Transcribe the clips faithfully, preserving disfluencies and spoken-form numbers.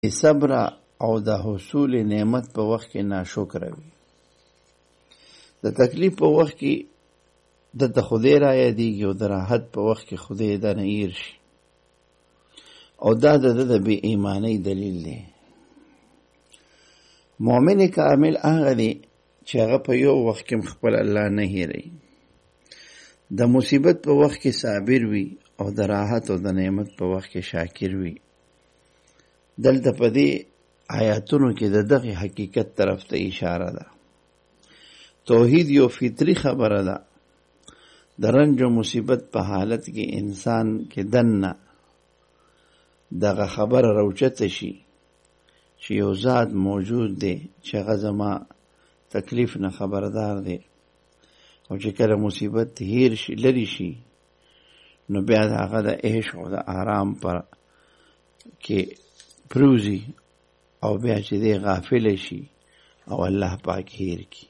صبر او د حصول نعمت په وخت کې ناشکر وي. د تکلیف په وخت کې د خدای را یادېږي او د راحت په وخت کې خدای د نه ایر شي، او دا د د بې ایمانۍ دلیل دی. مؤمن کامل هغه دی چې هغه په یو وخت کې خپل الله نه هېروي، د مصیبت په وخت کې صابر وي او د راحت او د نعمت په وخت کې شاکر وي. دلته په دې آیاتونو کې د دغه حقیقت طرف ته اشاره ده. توحید یو فطری خبره ده. د رنج او مصیبت په حالت کې انسان کې دنه دغه خبره راوچته شي چې یو ذات موجود دی چې هغه زما تکلیف نه خبردار دی، او چې کله مصیبت هیر شي لري شي نو بیا د هغه د عیش او د آرام پر کې پروزی او بیا چې دی غافل شي او الله پاک هیر کی.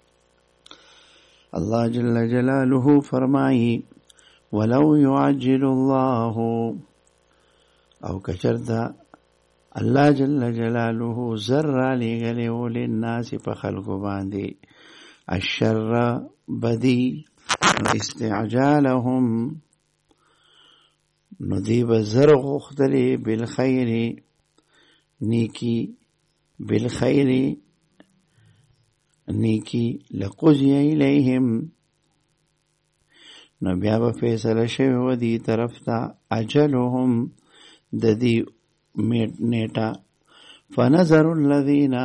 الله جل جلاله فرمایي ولو يعجل الله، او کچرتا الله جل جلاله زر لګلې وللناس په خلقو باندې الشر بدی استعجالهم، نو دی بزر غختلی بالخیر نیکی بالخیر نیکی لقضی الیهم، نو بیا به فیصله شوی و دی طرف تا اجلهم د دی نیټه. فنظر الذین،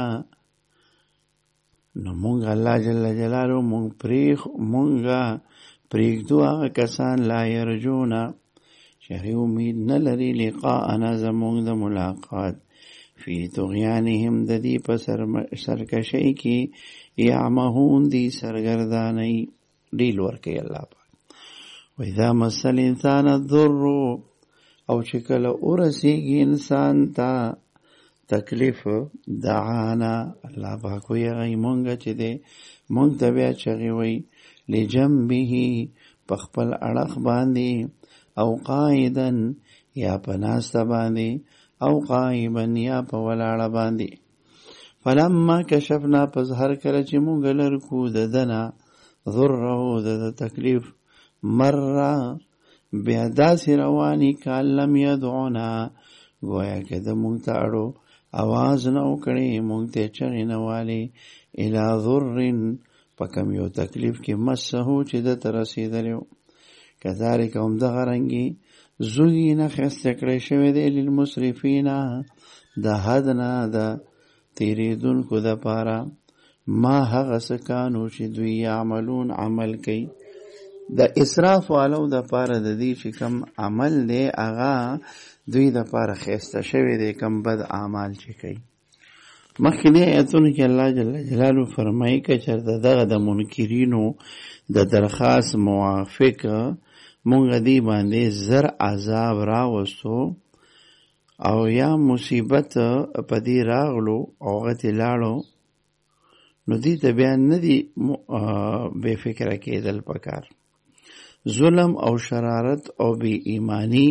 نو مونږ الله جل جلاله مونږ پریخ مونږه پریږدو هغه کسان لا یرجونا چې امید نه لري لقاءنا زمونږ د ملاقات فی طغیانهم د دې په سرکشۍ کې یعمهون دی سرګردانۍ ډیل ورکوي الله پاک. واذا مس الانسان الضر، او چې کله ورسیږي انسان ته تکلیف دعانا الله پاک وایي هغه مونږ چې دی مونږ ته بیا چغې وایي لجنبه په خپل اړخ باندې، او قائدن یا په ناسته باندې، او قائبا یا په ولاړه باندې. فلما کشفنا پس هر کله چې مونږ لرکو د دنه ضره د تکلیف مره بیا داسې رواني کان لم یدعونا، گویا که د مونږ ته اړو آواز نه وکړي مونږ ته چغې نه والي الی ضر په کم یو تکلیف کې مسهو چې ده ته رسېدلی و. کذالک هم دغه رنګې زویینه ښایسته کړی شوی دی للمسرفین د حد نه د تېرېدونکو دپاره ما هغه څه کانو چې دوی یعملون عمل کوي. د اسراف والو دپاره د دې چې کم عمل دی هغه دوی دپاره ښایسته شوی دی، کم بد اعمال چې کوي. مخکې دې ایتونو کې الله جل جلاله فرمایي که چېرته دغه د منکرینو د درخواست موافق مونږ دې باندې زر عذاب راوستو او یا مصیبت په دې راغلو او هغه ترې لاړو، نو دې ته بیا نه دي بې فکره کېدل پکار. ظلم او شرارت او بې ایمانی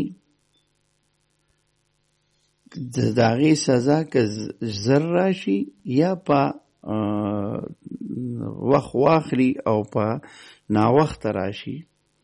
د داغې سزا که زر راشي یا په وخت واخلي او په ناوخت راشي،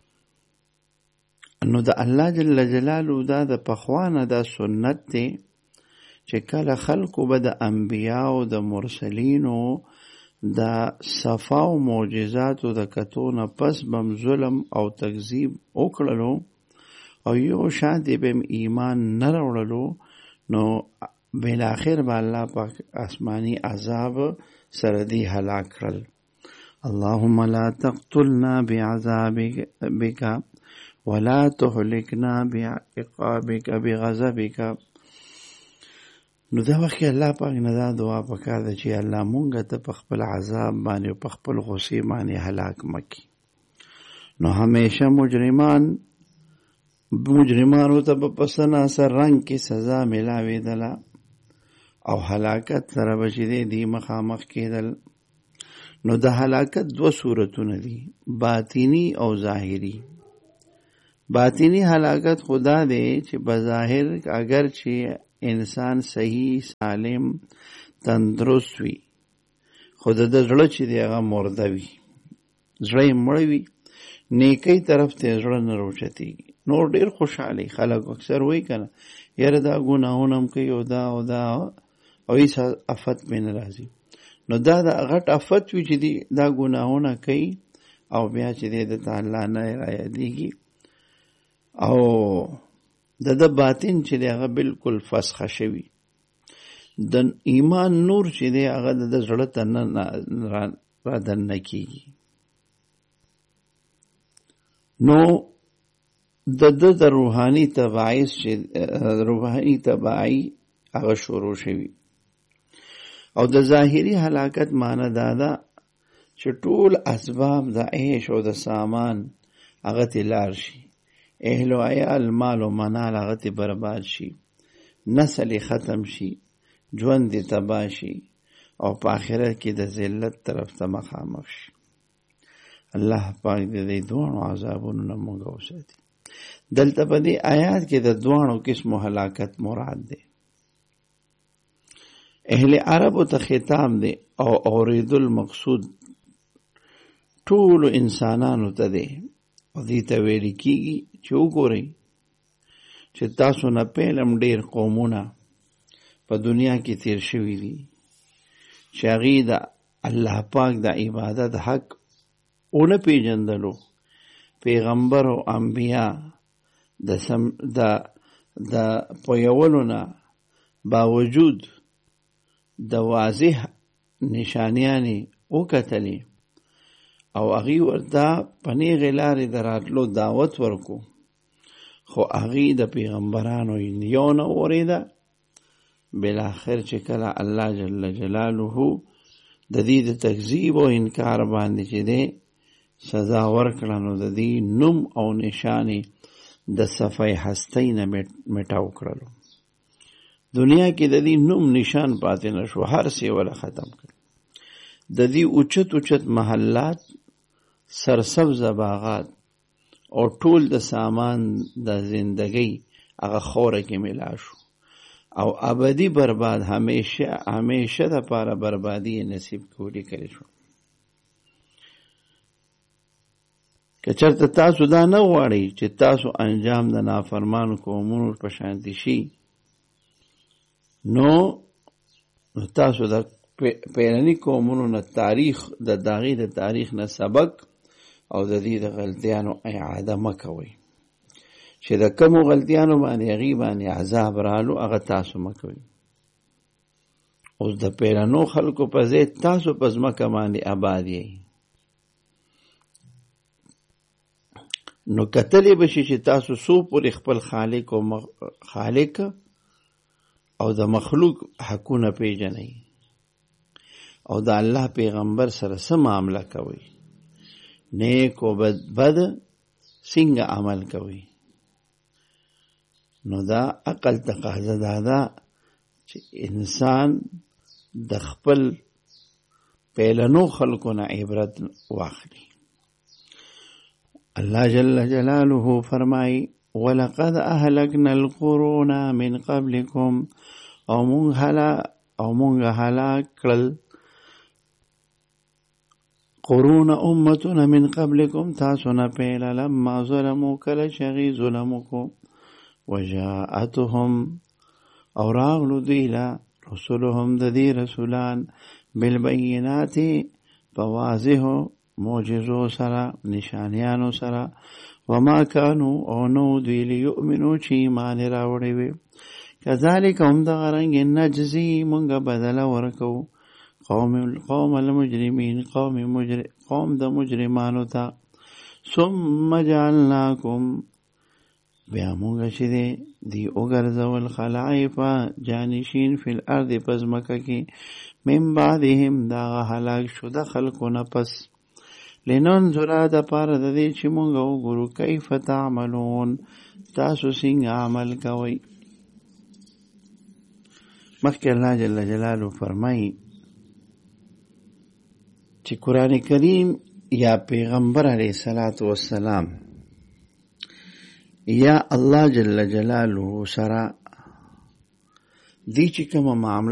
نو د الله جل جلاله دا د پخوانه دا سنت دی چې کله خلقو به د انبیاو د مرسلینو د صفا او معجزاتو د کتو نه پس بم ظلم او تکذیب وکړلو او یو شانتې به ایمان نه راوړلو، نو بالاخر به الله پاک آسمانی عذاب سره دی هلاک کړل. اللهم لا تقتلنا بعذابك ولا تهلكنا بعقابك بغضبك. نو دا وخت الله پاک نه دا دعا پکار ده چې الله مونږ ته په خپل عذاب باندې په خپل غصې باندې هلاک مکي. نو همیشه مجرمان مجرمانو ته په سناسر رنګ کې سزا ملاوېدله او هلاکت سره به چې دی مخامخ کېدل. نو د هلاکت دو صورتونه دي، باطینی او ظاهری. باطینی هلاکت خدا دی چې بظاهر اگر چې انسان صحیح سالم تندرست وي، خو د زړه چې دی هغه مرده وي، زړه یې مړ وي، نیکی طرف ته زړه نه راوچتېږي. نور ډېر خوشحالي، خلک اکثر وایي که نه یاره دا ګناهونه هم کوي او دا او دا او هېڅ افت پې نه راځي. نو دا د غټ افت وي چې دی دا ګناهونه کوي او بیا چې دی د ته الله نه رایادېږي او د د باطن چې دی هغه بلکل فسخه شوي. د ایمان نور چې دی هغه د زړه ته نه را دننه کېږي. نو د ده د روحاني تبعیض چې روحاني تبعی هغه شروع شوي او د ظاهري هلاکت معنی دا ده چې ټول اسباب د عیش او د سامان هغه ته لاړ شي، اهل و عیال مال و منال هغه ته برباد شي، نسل ختم شي، ژوند دې تباه شي او په آخرت کې د ذلت طرف ته مخامخ شي. الله پاک دې دواړو عذابونو نه موږ وساتي. دلته په دې آیات کې د دواړو قسمو هلاکت مراد دی. اهل عربو ته خطاب دی او اوریدل مقصود ټولو انسانانو ته دی او دې ته ویل کېږي چې وګورئ چې تاسو نه پیلم ډېر قومونه په دنیا کې تیر شوي دي چې هغې د الله پاک د عبادت حق ونه پیژندلو. پیغمبر او انبیا د سم د د پویولو نه باوجود د واضح نشانیانې وکتلې او هغې ورته په نیغې لارې د راتلو دعوت ورکو، خو هغې د پیغمبرانو یو نه اورېده. بالاخر چې کله الله جل جلاله د دې د تکذیب او انکار باندې چې دی سزا ورکړه، نو د دې نوم او نشانې د صفحې هستۍ نه مټاو کړلو. دنیا کې د دې نوم نشان پاتې نه شو، هر څه ولا ختم کړ. د دې اوچت اوچت محلات، سرسبز باغات او ټول د سامان د زندګۍ هغه خوره کې ملا شو او ابدي برباد، همیشه همیشه د پاره بربادي نصیب کولی کړی شو. که چېرته تاسو دا نه غواړئ چې تاسو انجام د نافرمانو قومونو په شانتي شي، نو تاسو د پیرني قومونو نه تاریخ د داغې د تاریخ نه سبق او د دې د غلطیانو اعاده مه کوئ چې د کومو غلطیانو باندې هغې باندې عذاب رالو هغه تاسو مه کوئ. اوس د پیرنو خلکو په ځای تاسو په ځمکه باندې آباد یئ، نو کتلی به شي چې تاسو څو پورې خپل خالق او خالق او د مخلوق حقونه پیژنئ او د الله پیغمبر سره څه معامله کوئ، نیک او بد بد څنګه عمل کوئ. نو دا عقل تقاضا دا ده چې انسان د خپل پیلنو خلکو نه عبرت واخلي. الله جل جلاله فرمای ولقد اهلكنا القرون من قبلكم او مونږ هلا او مونږ هلاک کړل قرون امتنا من قبلكم تاسو نه پیل لما ظلموا کله شغی ظلمو کو وجاءتهم او راغلو دیلا رسولهم د دې رسولان بالبینات بواضح معجزو سره نشانیانو سره وما كانوا او نو دوی لیؤمنو چې ایمان راوړی وي. کذالک هم دغه رنګ نجزي مونږ بدله ورکو قوم قوم المجرمین قوم مجرم قوم د مجرمانو ته. ثم جعلناکم بیا مونږ چې دی دی وګرځول خلائف جانشین فی الارض پس مکه کې من بعدهم دا هلاک شو د خلکو نه پس لننظر د پاره د دې چې مونږ وګورو کیف تعملون تاسو څنګه عمل کوئ. مخکې الله جل جلاله فرمایي چې قرآن کریم یا پیغمبر علیه الصلاة والسلام یا الله جل جلاله سره دی چې کومه معامله